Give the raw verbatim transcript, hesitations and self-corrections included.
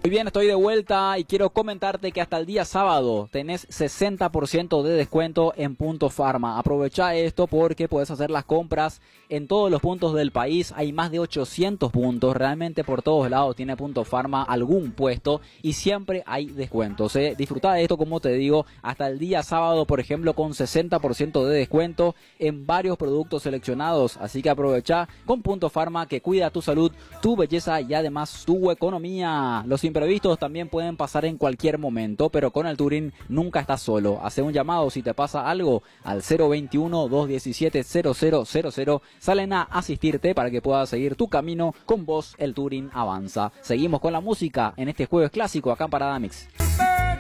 Muy bien, estoy de vuelta y quiero comentarte que hasta el día sábado tenés sesenta por ciento de descuento en Punto Farma. Aprovecha esto porque puedes hacer las compras en todos los puntos del país. Hay más de ochocientos puntos, realmente por todos lados tiene Punto Farma algún puesto y siempre hay descuentos. ¿eh? Disfruta de esto, como te digo, hasta el día sábado, por ejemplo, con sesenta por ciento de descuento en varios productos seleccionados. Así que aprovecha con Punto Farma, que cuida tu salud, tu belleza y además tu economía. Los imprevistos también pueden pasar en cualquier momento, pero con el Touring nunca estás solo. Hace un llamado si te pasa algo al cero veintiuno, dos diecisiete, cero cero cero cero. Salen a asistirte para que puedas seguir tu camino. Con vos el Touring avanza. Seguimos con la música en este jueves clásico acá en Parada Mix.